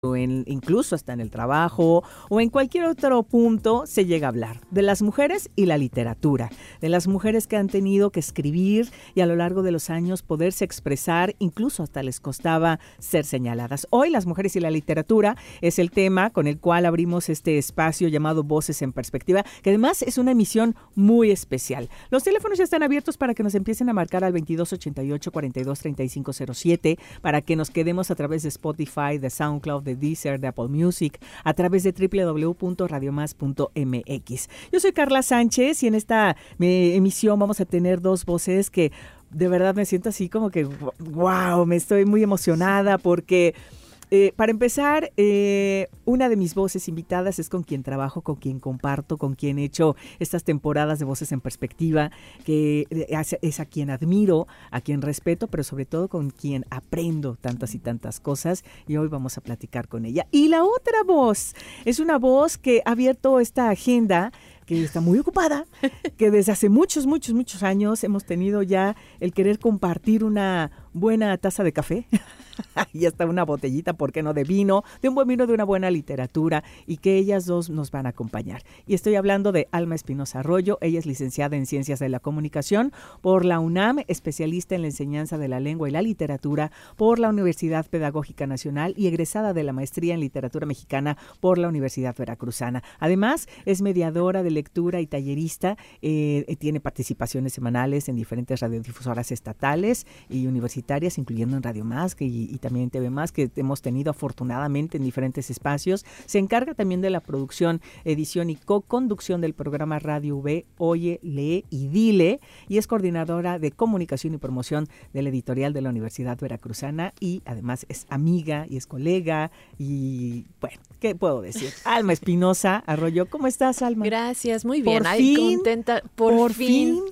incluso hasta en el trabajo o en cualquier otro punto se llega a hablar de las mujeres y la literatura, de las mujeres que han tenido que escribir y a lo largo de los años poderse expresar, incluso hasta les costaba ser señaladas. Hoy las mujeres y la literatura es el tema con el cual abrimos este espacio llamado Voces en Perspectiva, que además es una emisión muy especial. Los teléfonos ya están abiertos para que nos empiecen a marcar al 2288-423507, para que nos quedemos a través de Spotify, de SoundCloud, de Deezer, de Apple Music, a través de www.radiomás.mx. Yo soy Carla Sánchez y en esta emisión vamos a tener dos voces que de verdad me siento así como que wow, me estoy muy emocionada porque para empezar, una de mis voces invitadas es con quien trabajo, con quien comparto, con quien he hecho estas temporadas de Voces en Perspectiva, que es a quien admiro, a quien respeto, pero sobre todo con quien aprendo tantas y tantas cosas, y hoy vamos a platicar con ella. Y la otra voz es una voz que ha abierto esta agenda que está muy ocupada, que desde hace muchos años hemos tenido ya el querer compartir una buena taza de café y hasta una botellita, ¿por qué no?, de vino, de un buen vino, de una buena literatura, y que ellas dos nos van a acompañar. Y estoy hablando de Alma Espinosa Arroyo. Ella es licenciada en Ciencias de la Comunicación por la UNAM, especialista en la enseñanza de la lengua y la literatura por la Universidad Pedagógica Nacional y egresada de la maestría en Literatura Mexicana por la Universidad Veracruzana. Además, es mediadora de lectura y tallerista, tiene participaciones semanales en diferentes radiodifusoras estatales y universitarias, incluyendo en Radio Más y también en TV Más, que hemos tenido afortunadamente en diferentes espacios. Se encarga también de la producción, edición y co-conducción del programa Radio V, Oye, Lee y Dile, y es coordinadora de comunicación y promoción del editorial de la Universidad Veracruzana, y además es amiga y es colega y bueno, ¿qué puedo decir? Alma Espinosa Arroyo, ¿cómo estás, Alma? Gracias, muy bien. Por fin, contenta. Por fin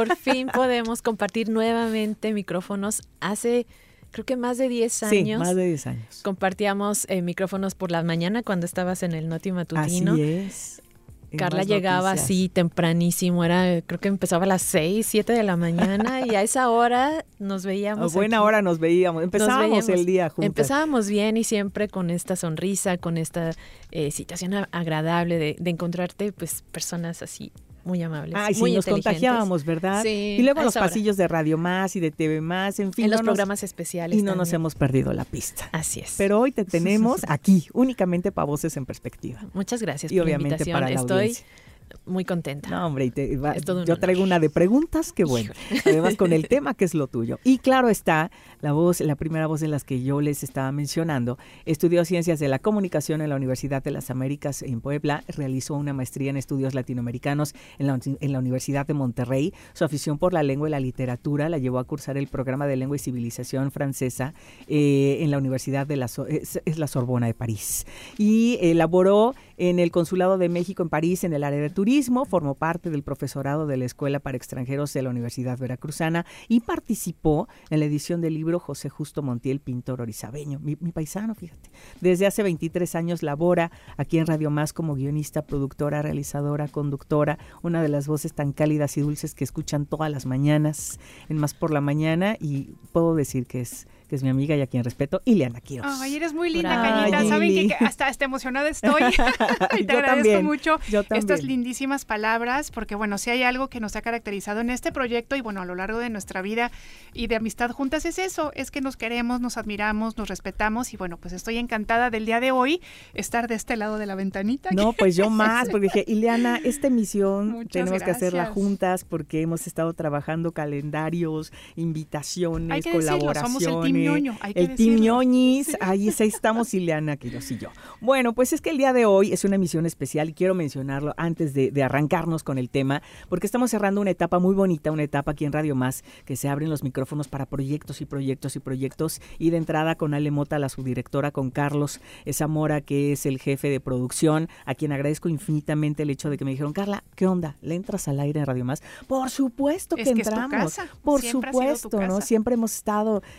podemos compartir nuevamente micrófonos. Hace, creo que más de 10 años. Sí, más de 10 años. Compartíamos micrófonos por la mañana cuando estabas en el Noti Matutino. Así es. Carla llegaba así tempranísimo, creo que empezaba a las 6, 7 de la mañana y a esa hora nos veíamos. A buena hora nos veíamos, empezábamos el día juntas. Empezábamos bien y siempre con esta sonrisa, con esta situación agradable de encontrarte pues personas así muy amables, muy nos contagiábamos, ¿verdad? Sí, y luego los pasillos de Radio Más y de TV Más, en fin. En los programas especiales. Y no nos hemos perdido la pista. Así es. Pero hoy te tenemos aquí, únicamente para Voces en Perspectiva. Muchas gracias y por obviamente la invitación. Para la audiencia. Muy contenta. No, hombre, yo traigo una de preguntas, que bueno, además con el tema que es lo tuyo. Y claro está, la primera voz en las que yo les estaba mencionando, estudió Ciencias de la Comunicación en la Universidad de las Américas en Puebla, realizó una maestría en estudios latinoamericanos en la Universidad de Monterrey. Su afición por la lengua y la literatura la llevó a cursar el programa de lengua y civilización francesa en la Universidad de la Sorbona de París. Y elaboró en el Consulado de México en París en el área de turismo, formó parte del profesorado de la Escuela para Extranjeros de la Universidad Veracruzana y participó en la edición del libro José Justo Montiel, pintor orizabeño, mi paisano, fíjate. Desde hace 23 años labora aquí en Radio Más como guionista, productora, realizadora, conductora, una de las voces tan cálidas y dulces que escuchan todas las mañanas en Más por la Mañana, y puedo decir que es mi amiga y a quien respeto, Ileana Quiroz. Ay, eres muy linda, Cañita. Saben que hasta emocionada estoy. Y te agradezco mucho estas lindísimas palabras, porque bueno, si hay algo que nos ha caracterizado en este proyecto y bueno, a lo largo de nuestra vida y de amistad juntas, es eso, es que nos queremos, nos admiramos, nos respetamos, y bueno, pues estoy encantada del día de hoy estar de este lado de la ventanita. No, pues yo más, porque dije, Ileana, esta emisión tenemos que hacerla juntas porque hemos estado trabajando calendarios, invitaciones, colaboraciones. Somos el team ñoño, el team ñoñis, sí. Ahí estamos Ileana Quiroz y yo. Bueno, pues es que el día de hoy es una emisión especial y quiero mencionarlo antes de arrancarnos con el tema, porque estamos cerrando una etapa muy bonita, una etapa aquí en Radio Más, que se abren los micrófonos para proyectos y proyectos y proyectos, y de entrada con Ale Mota, la subdirectora, con Carlos Zamora, que es el jefe de producción, a quien agradezco infinitamente el hecho de que me dijeron, Carla, ¿qué onda? ¿Le entras al aire en Radio Más? Por supuesto que entramos, por supuesto, ¿no? Siempre hemos estado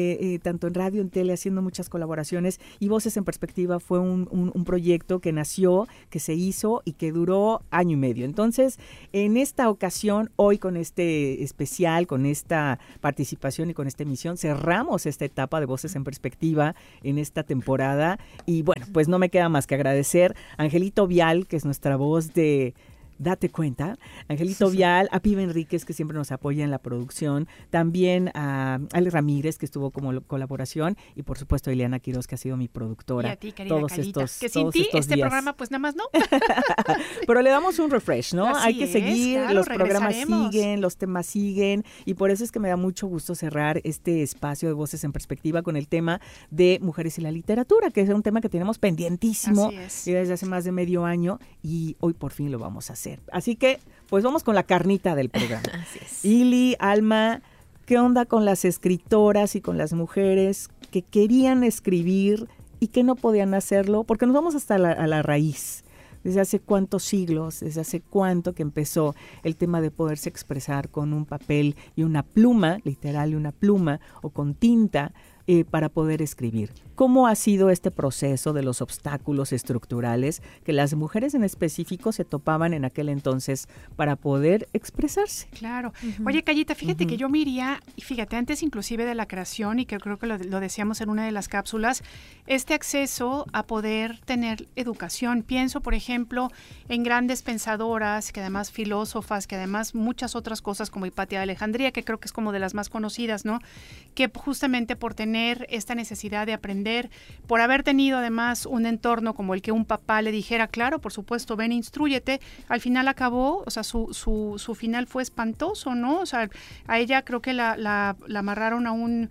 tanto en radio, en tele, haciendo muchas colaboraciones, y Voces en Perspectiva fue un proyecto que nació, que se hizo y que duró año y medio. Entonces, en esta ocasión, hoy con este especial, con esta participación y con esta emisión, cerramos esta etapa de Voces en Perspectiva en esta temporada, y bueno, pues no me queda más que agradecer a Angelito Vial, que es nuestra voz de Date Cuenta, Angelito Vial, a Piva Enríquez, que siempre nos apoya en la producción, también a Ale Ramírez, que estuvo como colaboración, y por supuesto a Ileana Quiroz, que ha sido mi productora. Y a ti, querida Callita, que sin ti este días. Programa pues nada más no. Pero le damos un refresh, ¿no? Así hay que seguir, claro, los programas siguen, los temas siguen, y por eso es que me da mucho gusto cerrar este espacio de Voces en Perspectiva con el tema de mujeres y la literatura, que es un tema que tenemos pendientísimo desde hace más de medio año, y hoy por fin lo vamos a hacer. Así que, pues vamos con la carnita del programa. Así es. Ili, Alma, ¿qué onda con las escritoras y con las mujeres que querían escribir y que no podían hacerlo? Porque nos vamos hasta a la raíz. Desde hace cuántos siglos, desde hace cuánto que empezó el tema de poderse expresar con un papel y una pluma, literal, y una pluma, o con tinta, para poder escribir. ¿Cómo ha sido este proceso de los obstáculos estructurales que las mujeres en específico se topaban en aquel entonces para poder expresarse? Claro. Oye, Callita, fíjate que yo me iría, y fíjate, antes inclusive de la creación, y que creo que lo decíamos en una de las cápsulas, este acceso a poder tener educación. Pienso, por ejemplo, en grandes pensadoras, que además filósofas, que además muchas otras cosas como Hipatia de Alejandría, que creo que es como de las más conocidas, ¿no? Que justamente por tener esta necesidad de aprender, por haber tenido además un entorno como el que un papá le dijera, claro, por supuesto, ven, instrúyete, al final acabó, o sea, su final fue espantoso, ¿no? O sea, a ella creo que la amarraron a un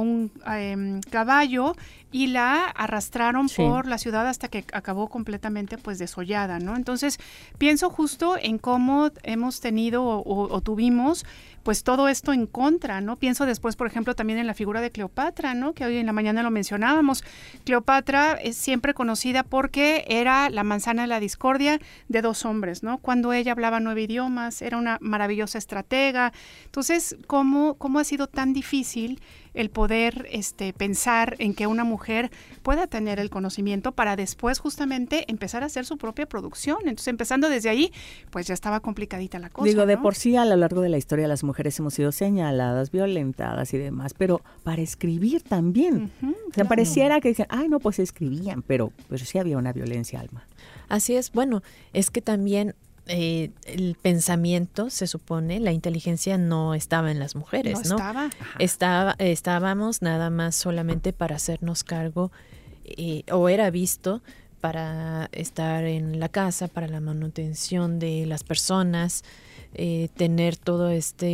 caballo y la arrastraron por la ciudad hasta que acabó completamente pues desollada, ¿no? Entonces, pienso justo en cómo hemos tenido o tuvimos pues todo esto en contra, ¿no? Pienso después, por ejemplo, también en la figura de Cleopatra, ¿no? Que hoy en la mañana lo mencionábamos. Cleopatra es siempre conocida porque era la manzana de la discordia de dos hombres, ¿no? Cuando ella hablaba 9 idiomas, era una maravillosa estratega. Entonces, ¿cómo ha sido tan difícil el poder pensar en que una mujer pueda tener el conocimiento para después justamente empezar a hacer su propia producción? Entonces, empezando desde ahí, pues ya estaba complicadita la cosa. Digo, de por sí a lo largo de la historia las mujeres hemos sido señaladas, violentadas y demás, pero para escribir también. O sea, pareciera que dicen, ay, no, pues escribían, pero sí había una violencia, Alma. Así es. Bueno, es que también el pensamiento, se supone, la inteligencia no estaba en las mujeres, ¿no? Estábamos nada más solamente para hacernos cargo, o era visto para estar en la casa, para la manutención de las personas, tener todo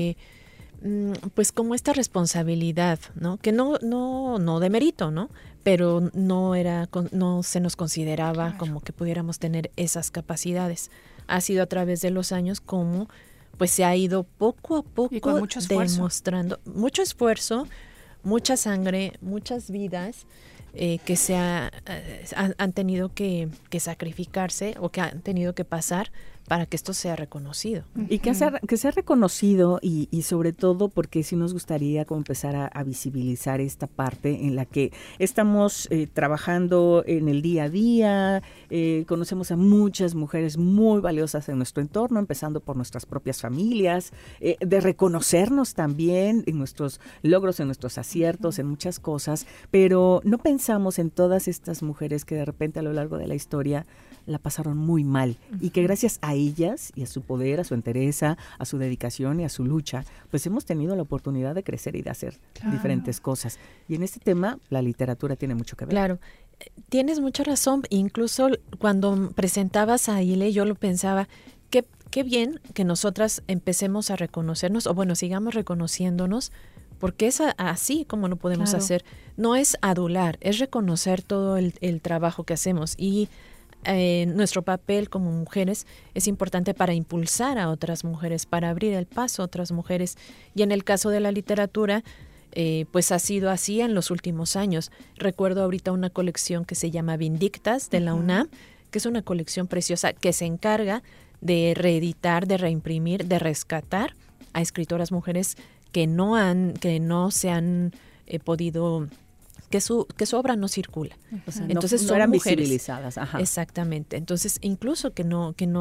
pues como esta responsabilidad, ¿no? Que no de mérito, ¿no? Pero no se nos consideraba como que pudiéramos tener esas capacidades. Ha sido a través de los años como pues se ha ido poco a poco y con mucho demostrando mucho esfuerzo, mucha sangre, muchas vidas que han tenido que sacrificarse o que han tenido que pasar para que esto sea reconocido. Y que sea reconocido y sobre todo porque sí nos gustaría como empezar a visibilizar esta parte en la que estamos trabajando en el día a día, conocemos a muchas mujeres muy valiosas en nuestro entorno, empezando por nuestras propias familias, de reconocernos también en nuestros logros, en nuestros aciertos, en muchas cosas, pero no pensamos en todas estas mujeres que de repente a lo largo de la historia la pasaron muy mal y que gracias a ellas y a su poder, a su entereza, a su dedicación y a su lucha, pues hemos tenido la oportunidad de crecer y de hacer diferentes cosas. Y en este tema la literatura tiene mucho que ver. Claro, tienes mucha razón. Incluso cuando presentabas a Ile, yo lo pensaba, qué bien que nosotras empecemos a reconocernos, o bueno, sigamos reconociéndonos, porque es así como lo podemos hacer. No es adular, es reconocer todo el trabajo que hacemos y nuestro papel como mujeres es importante para impulsar a otras mujeres, para abrir el paso a otras mujeres. Y en el caso de la literatura, pues ha sido así en los últimos años. Recuerdo ahorita una colección que se llama Vindictas de la UNAM, que es una colección preciosa que se encarga de reeditar, de reimprimir, de rescatar a escritoras mujeres que no se han podido, que su obra no circula. O sea, entonces no eran mujeres visibilizadas. Ajá. Exactamente. Entonces, incluso que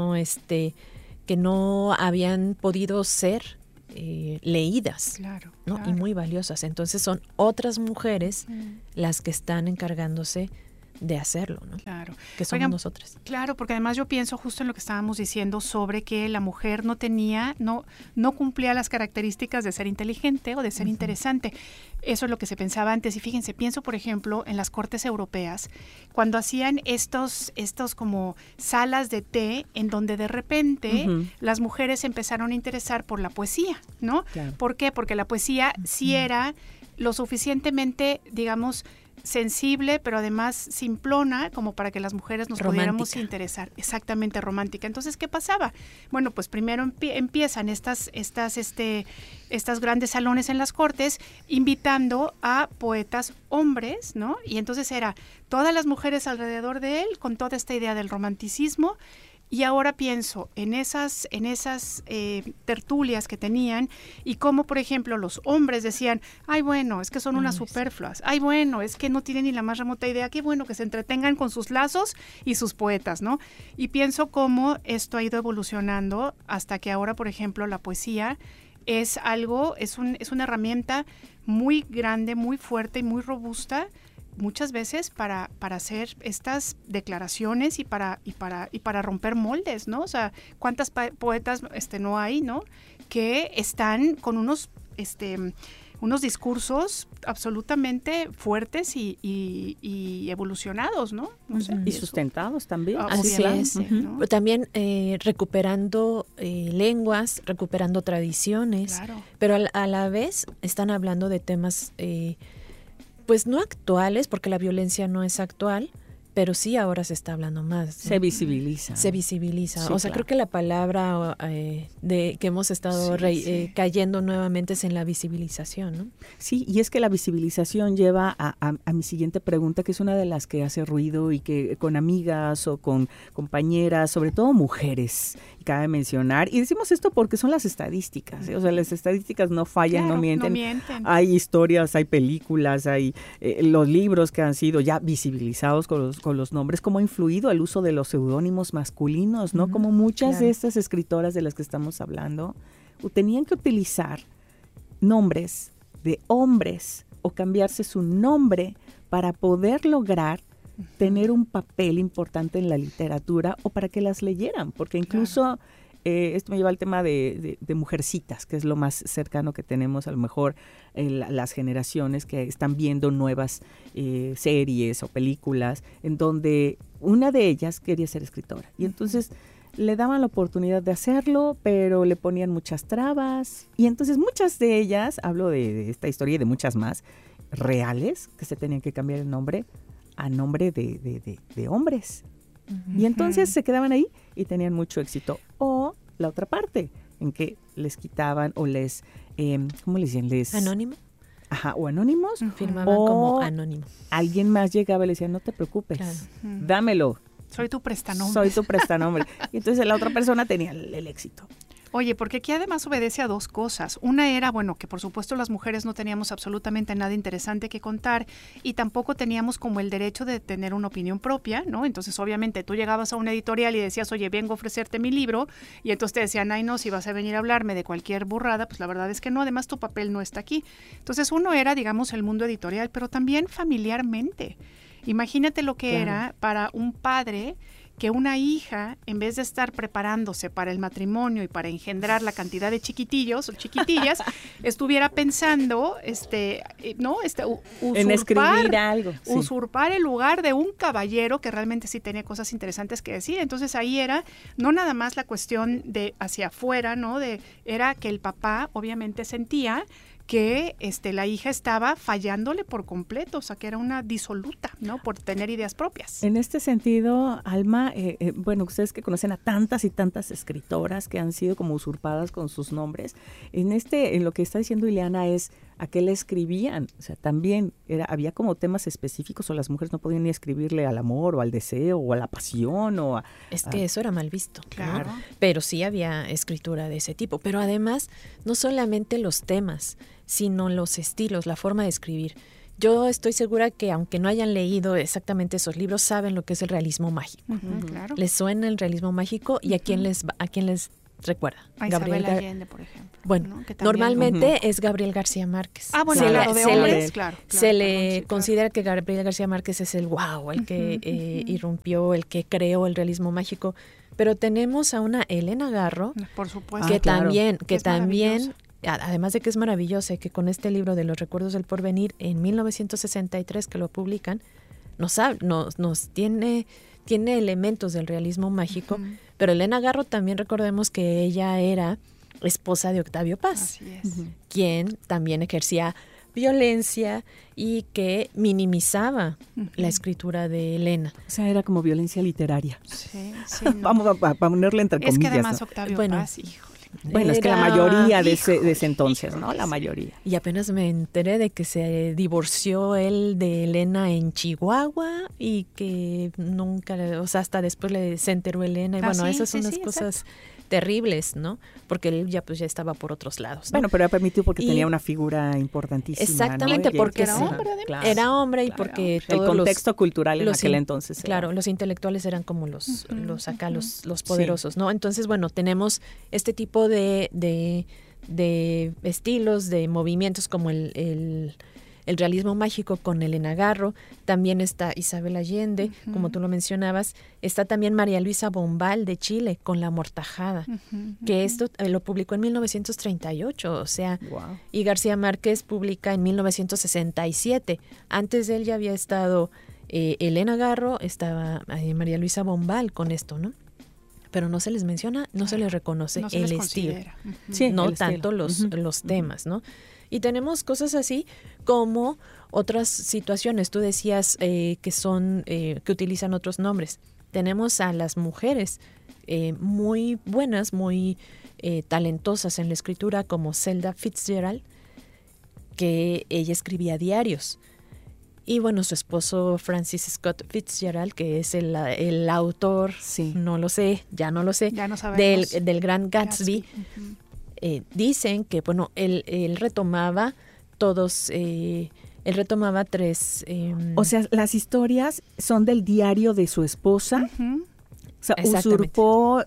no habían podido ser leídas, claro, ¿no? Claro. Y muy valiosas. Entonces son otras mujeres las que están encargándose de hacerlo, ¿no? Claro. Que somos nosotras. Claro, porque además yo pienso justo en lo que estábamos diciendo sobre que la mujer no cumplía las características de ser inteligente o de ser interesante. Eso es lo que se pensaba antes. Y fíjense, pienso, por ejemplo, en las cortes europeas, cuando hacían estos como salas de té, en donde de repente las mujeres empezaron a interesar por la poesía, ¿no? Claro. ¿Por qué? Porque la poesía sí era lo suficientemente, digamos, sensible, pero además simplona, como para que las mujeres nos pudiéramos interesar. Exactamente, romántica. Entonces, ¿qué pasaba? Bueno, pues primero empiezan estas grandes salones en las cortes, invitando a poetas hombres, ¿no? Y entonces era todas las mujeres alrededor de él, con toda esta idea del romanticismo. Y ahora pienso en esas tertulias que tenían y cómo, por ejemplo, los hombres decían, ay, bueno, es que son unas superfluas, ay, bueno, es que no tienen ni la más remota idea, qué bueno que se entretengan con sus lazos y sus poetas, ¿no? Y pienso cómo esto ha ido evolucionando hasta que ahora, por ejemplo, la poesía es una herramienta muy grande, muy fuerte y muy robusta, muchas veces para hacer estas declaraciones y para romper moldes, ¿no? O sea, ¿cuántas poetas no hay, ¿no? Que están con unos discursos absolutamente fuertes y evolucionados, ¿no? No sé, y sustentados también. Así es. ¿No? También recuperando lenguas, recuperando tradiciones, claro. Pero a la vez están hablando de temas pues no actuales, porque la violencia no es actual, pero sí ahora se está hablando más, ¿no? Se visibiliza. Se visibiliza. Sí, o sea, claro. Creo que la palabra que hemos estado cayendo nuevamente es en la visibilización, ¿no? Sí, y es que la visibilización lleva a mi siguiente pregunta, que es una de las que hace ruido y que con amigas o con compañeras, sobre todo mujeres, cabe mencionar, y decimos esto porque son las estadísticas, ¿eh? O sea, las estadísticas no fallan, claro, no mienten. Hay historias, hay películas, hay los libros que han sido ya visibilizados con los nombres, cómo ha influido el uso de los seudónimos masculinos, ¿no? Como muchas de estas escritoras de las que estamos hablando tenían que utilizar nombres de hombres o cambiarse su nombre para poder lograr tener un papel importante en la literatura o para que las leyeran, porque incluso esto me lleva al tema de Mujercitas, que es lo más cercano que tenemos a lo mejor las generaciones que están viendo nuevas series o películas en donde una de ellas quería ser escritora y entonces le daban la oportunidad de hacerlo, pero le ponían muchas trabas y entonces muchas de ellas, hablo de esta historia y de muchas más reales, que se tenían que cambiar el nombre a nombre de hombres. Y entonces se quedaban ahí y tenían mucho éxito. O la otra parte, en que les quitaban o les, ¿cómo les decían? ¿Anónimo? Ajá, o anónimos. Firmaban como anónimo. Alguien más llegaba y le decía, no te preocupes, dámelo. Soy tu prestanombre. Soy tu prestanombre. Y entonces la otra persona tenía el éxito. Oye, porque aquí además obedece a dos cosas. Una era, bueno, que por supuesto las mujeres no teníamos absolutamente nada interesante que contar y tampoco teníamos como el derecho de tener una opinión propia, ¿no? Entonces, obviamente, tú llegabas a una editorial y decías, oye, vengo a ofrecerte mi libro, y entonces te decían, ay, no, si vas a venir a hablarme de cualquier burrada, pues la verdad es que no, además tu papel no está aquí. Entonces, uno era, digamos, el mundo editorial, pero también familiarmente. Imagínate lo que era para un padre que una hija, en vez de estar preparándose para el matrimonio y para engendrar la cantidad de chiquitillos o chiquitillas, estuviera pensando, en escribir algo. Sí. Usurpar el lugar de un caballero que realmente sí tenía cosas interesantes que decir. Entonces ahí era no nada más la cuestión de hacia afuera, ¿no? Era que el papá obviamente sentía que la hija estaba fallándole por completo, o sea, que era una disoluta, ¿no? Por tener ideas propias. En este sentido, Alma, bueno, ustedes que conocen a tantas y tantas escritoras que han sido como usurpadas con sus nombres, en lo que está diciendo Ileana es a qué le escribían, o sea, también había como temas específicos o las mujeres no podían ni escribirle al amor o al deseo o a la pasión o Es que eso era mal visto, claro, ¿no? Pero sí había escritura de ese tipo, pero además no solamente los temas, sino los estilos, la forma de escribir. Yo estoy segura que aunque no hayan leído exactamente esos libros, saben lo que es el realismo mágico. Claro. Les suena el realismo mágico y a quién les recuerda. A Isabel Allende, por ejemplo. Bueno, ¿no? normalmente es Gabriel García Márquez. Bueno, de hombres, claro. Se le considera que Gabriel García Márquez es el el que irrumpió, el que creó el realismo mágico. Pero tenemos a una Elena Garro, por supuesto, que también, además de que es maravillosa y que con este libro de los recuerdos del porvenir en 1963 que lo publican, nos tiene elementos del realismo mágico, pero Elena Garro también recordemos que ella era esposa de Octavio Paz, así es. Quien también ejercía violencia y que minimizaba la escritura de Elena. O sea, era como violencia literaria. Sí, Vamos a ponerle entre comillas. Es que además Octavio Paz, híjole. Bueno, es que la mayoría de ese entonces, ¿no? La mayoría. Y apenas me enteré de que se divorció él de Elena en Chihuahua y que nunca, o sea, hasta después se enteró Elena. Y bueno, esas son las cosas terribles, ¿no? Porque él ya estaba por otros lados, ¿no? Bueno, pero permitió porque tenía una figura importantísima. Exactamente, ¿no? Porque era hombre y porque todo el contexto cultural en aquel entonces. Claro, los intelectuales eran como los poderosos, ¿no? Entonces, bueno, tenemos este tipo de estilos, de movimientos como el realismo mágico con Elena Garro. También está Isabel Allende, como tú lo mencionabas. Está también María Luisa Bombal de Chile con La Amortajada, que esto lo publicó en 1938, o sea, y García Márquez publica en 1967. Antes de él ya había estado Elena Garro, estaba María Luisa Bombal con esto, ¿no? Pero no se les menciona, no se les reconoce el estilo, no tanto los temas, ¿no? Y tenemos cosas así como otras situaciones. Tú decías que utilizan otros nombres. Tenemos a las mujeres muy buenas, muy talentosas en la escritura, como Zelda Fitzgerald, que ella escribía diarios. Y bueno, su esposo Francis Scott Fitzgerald, que es el autor, no lo sé, ya no del Gran Gatsby. Dicen que, bueno, él retomaba tres... o sea, las historias son del diario de su esposa. O sea, usurpó,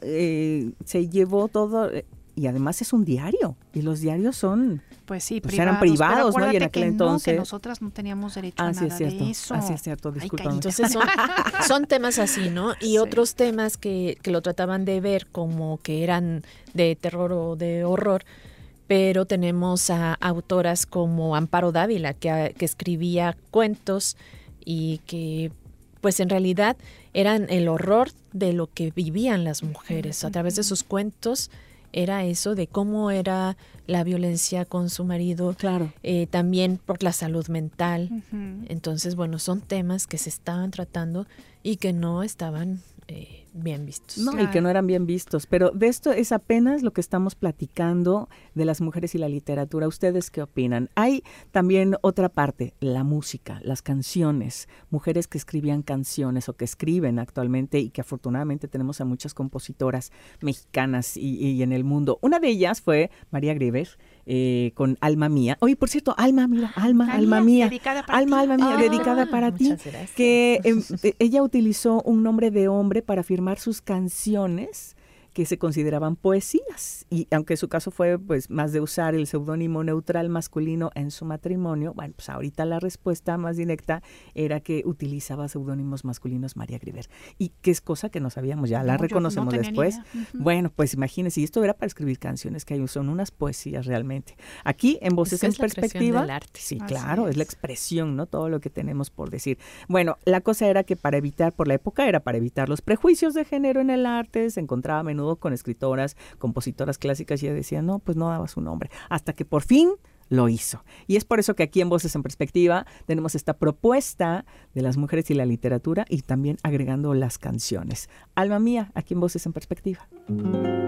se llevó todo, y además es un diario, y los diarios son... Pues sí, eran privados, ¿no? Y en aquel entonces... que nosotras no teníamos derecho a nada de eso. Así es cierto, discúlpame. Entonces son temas así, ¿no? Y otros temas que lo trataban de ver como que eran de terror o de horror, pero tenemos a autoras como Amparo Dávila, que escribía cuentos y que pues en realidad eran el horror de lo que vivían las mujeres. A través de sus cuentos era eso de cómo era la violencia con su marido, también por la salud mental. Entonces, bueno, son temas que se estaban tratando y que no estaban bien vistos. No, y que no eran bien vistos, pero de esto es apenas lo que estamos platicando de las mujeres y la literatura. ¿Ustedes qué opinan? Hay también otra parte, la música, las canciones, mujeres que escribían canciones o que escriben actualmente y que afortunadamente tenemos a muchas compositoras mexicanas y en el mundo. Una de ellas fue María Grieber, con Alma Mía. Oye, por cierto, Alma Mía. Dedicada para ti. Dedicada para ti. Gracias. Que ella utilizó un nombre de hombre para firmar sus canciones que se consideraban poesías, y aunque su caso fue pues más de usar el seudónimo neutral masculino en su matrimonio, bueno, pues ahorita la respuesta más directa era que utilizaba seudónimos masculinos María Grieber, y que es cosa que no sabíamos, ya la reconocemos después. Bueno, pues imagínense, y esto era para escribir canciones que son unas poesías realmente. Aquí en Voces en Perspectiva, del arte. Sí, claro, es la expresión, ¿no? Todo lo que tenemos por decir. Bueno, la cosa era que por la época era para evitar los prejuicios de género en el arte, se encontraba a menudo con escritoras, compositoras clásicas, y ella decía, no, pues no daba su nombre, hasta que por fin lo hizo. Y es por eso que aquí en Voces en Perspectiva tenemos esta propuesta de las mujeres y la literatura, y también agregando las canciones. Alma Mía, aquí en Voces en Perspectiva.